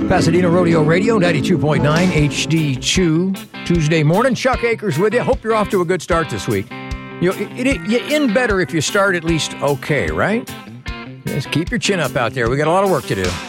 Pasadena Rodeo Radio, 92.9 HD2, Tuesday morning. Chuck Akers with you. Hope you're off to a good start this week. You end better if you start at least okay, right? Just keep your chin up out there. We got a lot of work to do.